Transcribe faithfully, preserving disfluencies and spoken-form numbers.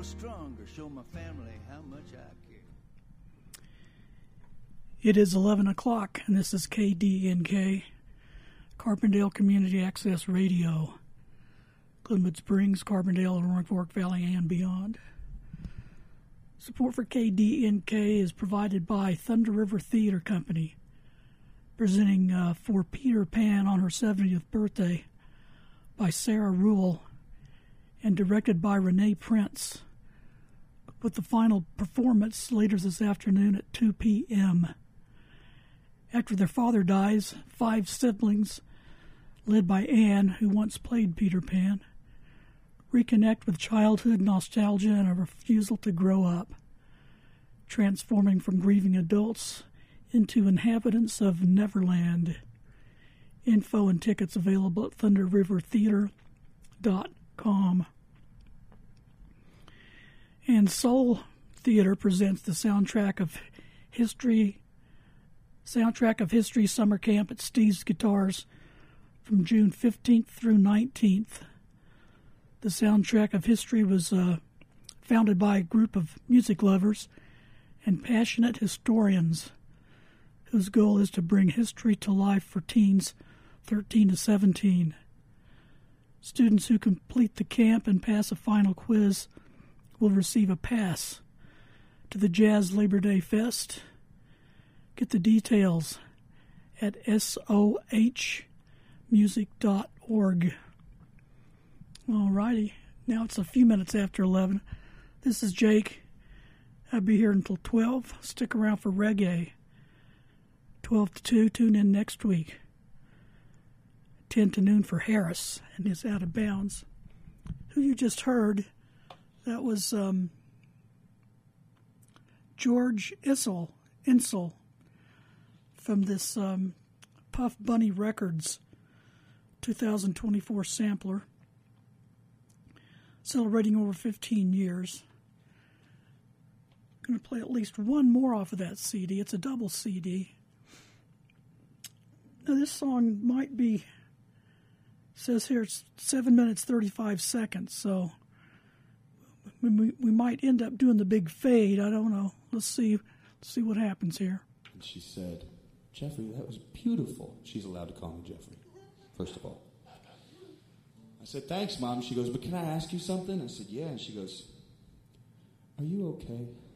stronger, show my family how much I care. It is eleven o'clock, and this is K D N K, Carbondale Community Access Radio, Glenwood Springs, Carbondale, Roaring Fork Valley, and beyond. Support for K D N K is provided by Thunder River Theater Company, presenting uh, for Peter Pan on her seventieth birthday by Sarah Rule and directed by Renee Prince, with the final performance later this afternoon at two p.m. After their father dies, five siblings, led by Anne, who once played Peter Pan, reconnect with childhood nostalgia and a refusal to grow up, transforming from grieving adults into inhabitants of Neverland. Info and tickets available at thunder river theater dot com. And Soul Theater presents the soundtrack of history soundtrack of history summer camp at Steve's Guitars from June fifteenth through nineteenth. The soundtrack of history was uh, founded by a group of music lovers and passionate historians whose goal is to bring history to life for teens thirteen to seventeen. Students who complete the camp and pass a final quiz will receive a pass to the Jazz Labor Day Fest. Get the details at soh music dot org. All righty, now it's a few minutes after eleven. This is Jake. I'll be here until twelve. Stick around for reggae. twelve to two, tune in next week. ten to noon for Harris and his Out of Bounds. Who you just heard, that was um, George Issel, Insel from this um, Puff Bunny Records two thousand twenty-four sampler, celebrating over fifteen years. I'm going to play at least one more off of that C D. It's a double C D. Now this song might be, says here it's seven minutes thirty-five seconds, so we, we, we might end up doing the big fade. I don't know. Let's see, let's see what happens here. And she said, "Jeffrey, that was beautiful." She's allowed to call me Jeffrey, first of all. I said, "Thanks, Mom." She goes, "But can I ask you something?" I said, "Yeah." And she goes, "Are you okay?"